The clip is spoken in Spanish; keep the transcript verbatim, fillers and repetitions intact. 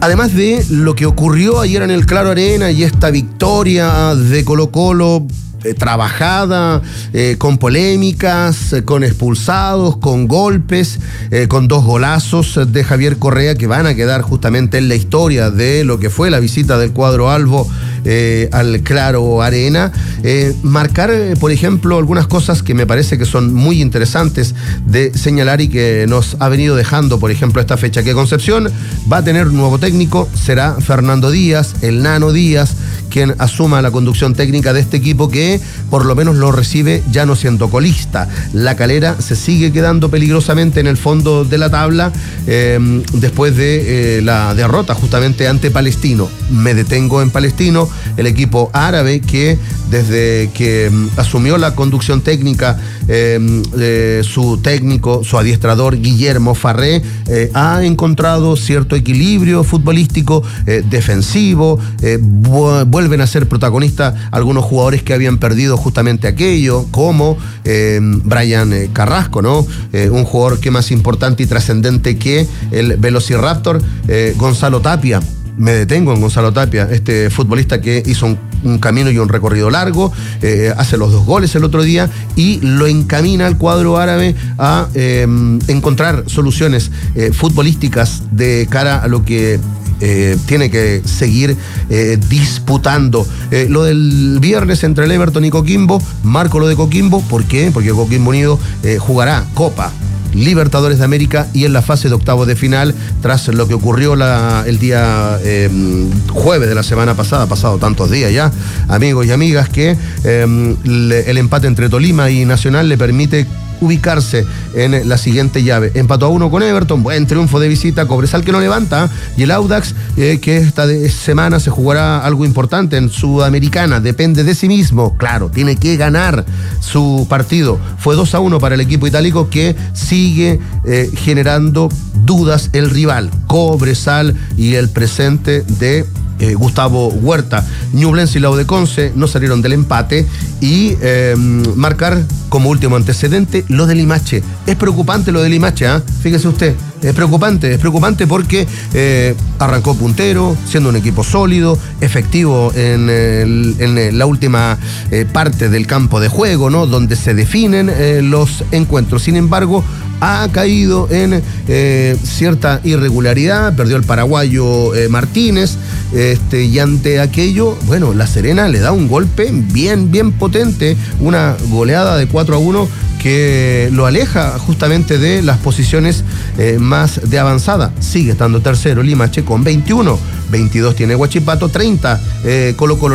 Además de lo que ocurrió ayer en el Claro Arena y esta victoria de Colo-Colo, Eh, trabajada, eh, con polémicas, eh, con expulsados, con golpes, eh, con dos golazos de Javier Correa que van a quedar justamente en la historia de lo que fue la visita del cuadro albo eh, al Claro Arena. Eh, marcar, eh, por ejemplo, algunas cosas que me parece que son muy interesantes de señalar y que nos ha venido dejando, por ejemplo, esta fecha, que Concepción va a tener un nuevo técnico, será Fernando Díaz, el Nano Díaz, quien asuma la conducción técnica de este equipo que por lo menos lo recibe ya no siendo colista. La Calera se sigue quedando peligrosamente en el fondo de la tabla eh, después de eh, la derrota justamente ante Palestino. Me detengo en Palestino, el equipo árabe que desde que um, asumió la conducción técnica eh, eh, su técnico, su adiestrador Guillermo Farré, eh, ha encontrado cierto equilibrio futbolístico, eh, defensivo, eh, bu- vuelven a ser protagonistas algunos jugadores que habían perdido justamente aquello, como eh, Brian Carrasco, ¿no? Eh, un jugador que más importante y trascendente que el Velociraptor, eh, Gonzalo Tapia. Me detengo en Gonzalo Tapia, este futbolista que hizo un, un camino y un recorrido largo, eh, hace los dos goles el otro día y lo encamina al cuadro árabe a eh, encontrar soluciones eh, futbolísticas de cara a lo que Eh, tiene que seguir eh, disputando. Eh, lo del viernes entre el Everton y Coquimbo, marco lo de Coquimbo, ¿por qué? Porque Coquimbo Unido eh, jugará Copa Libertadores de América y en la fase de octavos de final, tras lo que ocurrió la, el día eh, jueves de la semana pasada, pasado tantos días ya, amigos y amigas, que eh, le, el empate entre Tolima y Nacional le permite ubicarse en la siguiente llave. Empató a uno con Everton, buen triunfo de visita, Cobresal que no levanta, y el Audax eh, que esta de semana se jugará algo importante en Sudamericana, depende de sí mismo, claro, tiene que ganar su partido. Fue dos a uno para el equipo itálico que sigue eh, generando dudas el rival, Cobresal y el presente de Eh, Gustavo Huerta. Ñublense y Laudeconce no salieron del empate y eh, marcar como último antecedente lo de Limache. Es preocupante lo de Limache, ¿eh? Fíjese usted, es preocupante, es preocupante porque eh, arrancó puntero, siendo un equipo sólido, efectivo en, el, en la última eh, parte del campo de juego, ¿no? Donde se definen eh, los encuentros. Sin embargo, ha caído en eh, cierta irregularidad, perdió el paraguayo eh, Martínez, este, y ante aquello, bueno, La Serena le da un golpe bien, bien potente, una goleada de cuatro a uno que lo aleja justamente de las posiciones eh, más de avanzada. Sigue estando tercero Limache con veintiuno, veintidós tiene Huachipato, treinta eh, Colo Colo.